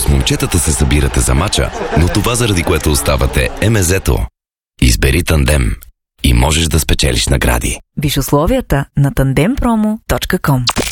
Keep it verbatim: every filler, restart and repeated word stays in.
с момчетата се събирате за мача, но това, заради което оставате, е мезето. Избери Тандем и можеш да спечелиш награди. Виж условията на тандем промо точка ком.